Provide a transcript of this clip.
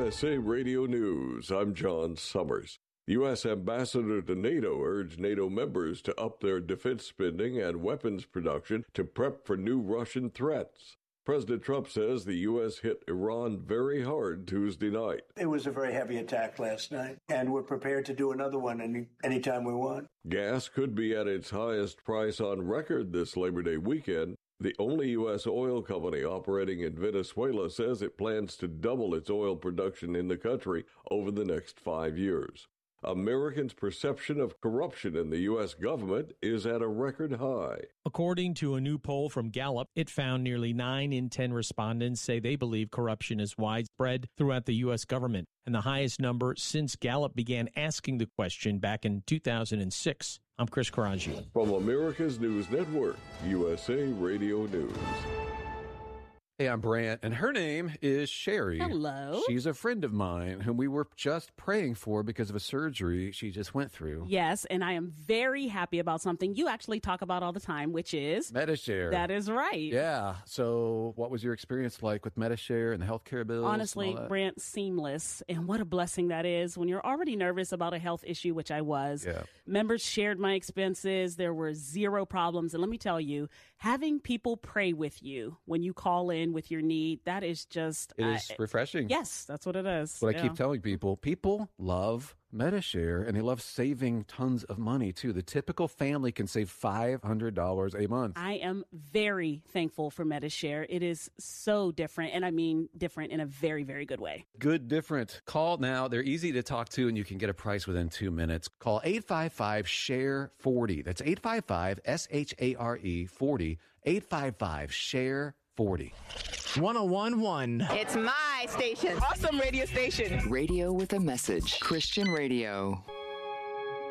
USA Radio News, I'm John Summers. U.S. Ambassador to NATO urged NATO members to up their defense spending and weapons production to prep for new Russian threats. President Trump says the U.S. hit Iran very hard Tuesday night. It was a very heavy attack last night, and we're prepared to do another one anytime we want. Gas could be at its highest price on record this Labor Day weekend. The only U.S. oil company operating in Venezuela says it plans to double its oil production in the country over the next 5 years. Americans' perception of corruption in the U.S. government is at a record high. According to a new poll from Gallup, it found nearly 9 in 10 respondents say they believe corruption is widespread throughout the U.S. government, and the highest number since Gallup began asking the question back in 2006. I'm Chris Karaji. From America's News Network, USA Radio News. Hey, I'm Brant, and her name is Sherry. Hello. She's a friend of mine whom we were just praying for because of a surgery she just went through. Yes, and I am very happy about something you actually talk about all the time, which is Medi-Share. That is right. Yeah. So what was your experience like with Medi-Share and the healthcare bills? Honestly, Brant, seamless. And what a blessing that is when you're already nervous about a health issue, which I was. Yeah. Members shared my expenses. There were zero problems. And let me tell you, having people pray with you when you call in with your need, that is just... It is refreshing. Yes, that's what it is. That's what I keep telling people. People love Medi-Share, and they love saving tons of money, too. The typical family can save $500 a month. I am very thankful for Medi-Share. It is so different, and I mean different in a very, very good way. Good different. Call now. They're easy to talk to, and you can get a price within 2 minutes. Call 855-SHARE-40. That's 855-SHARE 40. 855-SHARE 40. 101.1. It's my station. Awesome radio station. Radio with a message. Christian radio.